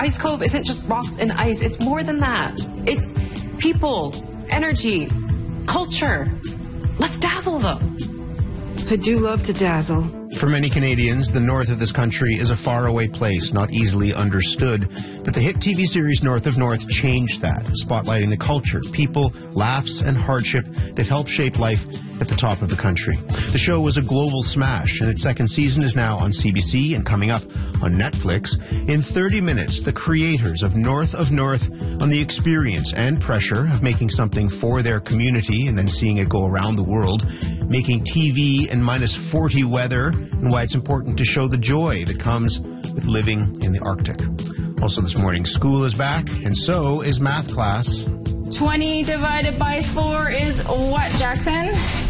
Ice Cove isn't just rocks and ice. It's more than that. It's people, energy, culture. Let's dazzle them. I do love to dazzle. For many Canadians, the north of this country is a faraway place, not easily understood. But the hit TV series North of North changed that, spotlighting the culture, people, laughs, and hardship that help shape life at the top of the country. The show was a global smash, and its second season is now on CBC and coming up on Netflix. In 30 minutes, the creators of North on the experience and pressure of making something for their community and then seeing it go around the world, making TV in -40 weather, and why it's important to show the joy that comes with living in the Arctic. Also this morning, school is back, and so is math class. 20 divided by 4 is what, Jackson?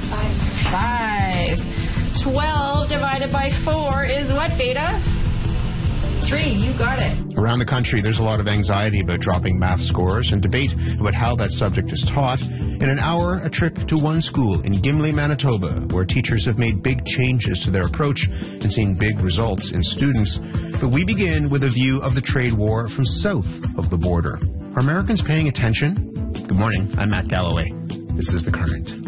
5. 12 divided by 4 is what, Veda? 3. You got it. Around the country, there's a lot of anxiety about dropping math scores and debate about how that subject is taught. In an hour, a trip to one school in Gimli, Manitoba, where teachers have made big changes to their approach and seen big results in students. But we begin with a view of the trade war from south of the border. Are Americans paying attention? Good morning. I'm Matt Galloway. This is The Current.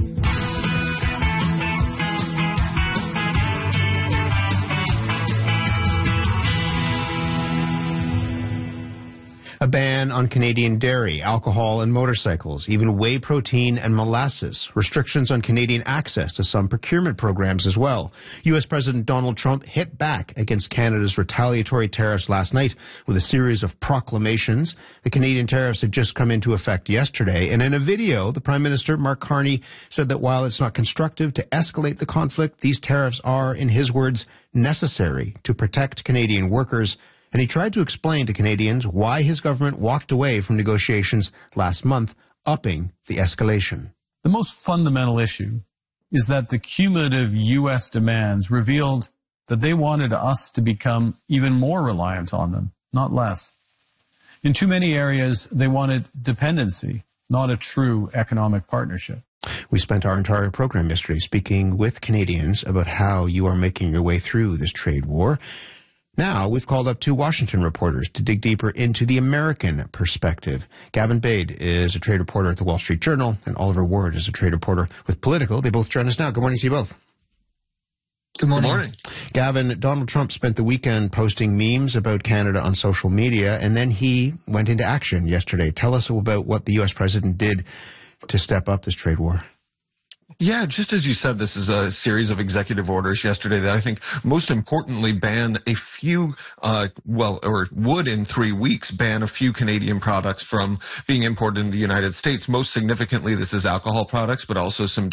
A ban on Canadian dairy, alcohol, and motorcycles, even whey protein and molasses. Restrictions on Canadian access to some procurement programs as well. U.S. President Donald Trump hit back against Canada's retaliatory tariffs last night with a series of proclamations. The Canadian tariffs had just come into effect yesterday, and in a video, the Prime Minister, Mark Carney, said that while it's not constructive to escalate the conflict, these tariffs are, in his words, necessary to protect Canadian workers. And he tried to explain to Canadians why his government walked away from negotiations last month, upping the escalation. The most fundamental issue is that the cumulative U.S. demands revealed that they wanted us to become even more reliant on them, not less. In too many areas, they wanted dependency, not a true economic partnership. We spent our entire program yesterday speaking with Canadians about how you are making your way through this trade war. Now, we've called up two Washington reporters to dig deeper into the American perspective. Gavin Bade is a trade reporter at the Wall Street Journal, and Oliver Ward is a trade reporter with Politico. They both join us now. Good morning to you both. Good morning. Good morning. Gavin, Donald Trump spent the weekend posting memes about Canada on social media, and then he went into action yesterday. Tell us about what the U.S. president did to step up this trade war. Yeah, just as you said, this is a series of executive orders yesterday that I think most importantly ban a few, would in 3 weeks ban a few Canadian products from being imported in the United States. Most significantly, this is alcohol products, but also some